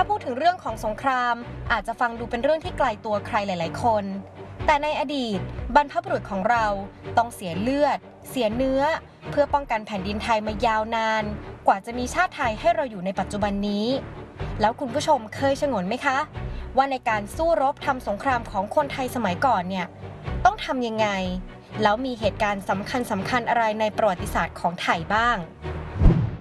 พูดถึงเรื่องของสงครามอาจจะฟังดูเป็นเรื่องที่ไกลตัวใครหลายๆคนแต่ในอดีตบรรพบุรุษของเราต้องเสียเลือดเสียเนื้อเพื่อป้องกันแผ่นดินไทยมายาวนานกว่าจะมีชาติไทยให้เราอยู่ในปัจจุบันนี้แล้วคุณผู้ชมเคยฉงนไหมคะว่าในการสู้รบทำสงครามของคนไทยสมัยก่อนเนี่ยต้องทำยังไงแล้วมีเหตุการณ์สำคัญอะไรในประวัติศาสตร์ของไทยบ้าง